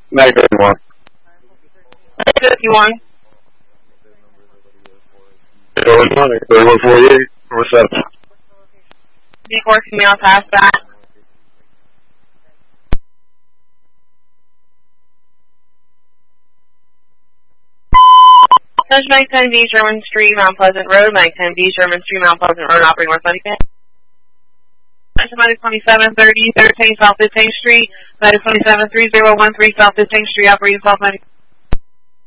931. 51. 3148 reception. D4, can you pass that? Touch 910D Sherman Street, Mount Pleasant Road, 910D Sherman Street, Mount Pleasant Road, operating North 95. 2730 13 South 15th Street, 273013 South 15th Street, operating South 90.